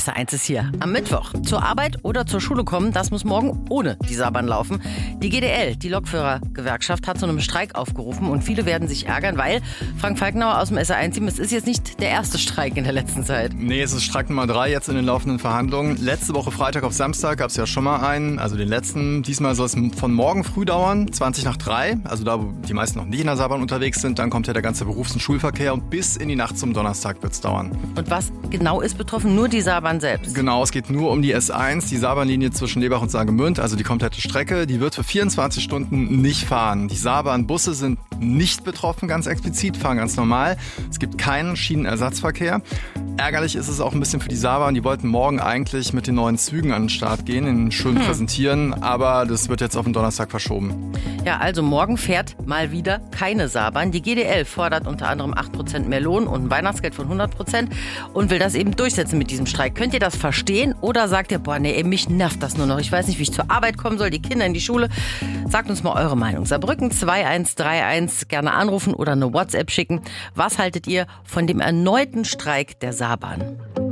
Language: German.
SR1 ist hier. Am Mittwoch zur Arbeit oder zur Schule kommen, das muss morgen ohne die Saarbahn laufen. Die GDL, die Lokführergewerkschaft, hat zu einem Streik aufgerufen und viele werden sich ärgern, weil, Frank Falkenauer aus dem SR1-Team, es ist jetzt nicht der erste Streik in der letzten Zeit. Nee, es ist Streik Nummer 3 jetzt in den laufenden Verhandlungen. Letzte Woche Freitag auf Samstag gab es ja schon mal einen, also den letzten. Diesmal soll es von morgen früh dauern, 20 nach 3, also da, wo die meisten noch nicht in der Saarbahn unterwegs sind. Dann kommt ja der ganze Berufs- und Schulverkehr und bis in die Nacht zum Donnerstag wird es dauern. Und was genau ist betroffen? Nur die Saarbahn selbst? Genau, es geht nur um die S1, die Saarbahnlinie zwischen Lebach und Saargemünd, also die komplette Strecke. Die wird für 24 Stunden nicht fahren. Die Saarbahnbusse sind nicht betroffen, ganz explizit, fahren ganz normal. Es gibt keinen Schienenersatzverkehr. Ärgerlich ist es auch ein bisschen für die Saarbahn. Die wollten morgen eigentlich mit den neuen Zügen an den Start gehen, den schön präsentieren, aber das wird jetzt auf den Donnerstag verschoben. Ja, also morgen fährt mal wieder keine Saarbahn. Die GDL fordert unter anderem 8% mehr Lohn und ein Weihnachtsgeld von 100% und will das eben durchsetzen mit diesem Streik. Könnt ihr das verstehen oder sagt ihr, boah, nee, mich nervt das nur noch. Ich weiß nicht, wie ich zur Arbeit kommen soll, die Kinder in die Schule. Sagt uns mal eure Meinung. Saarbrücken 2131, gerne anrufen oder eine WhatsApp schicken. Was haltet ihr von dem erneuten Streik der Saarbahn?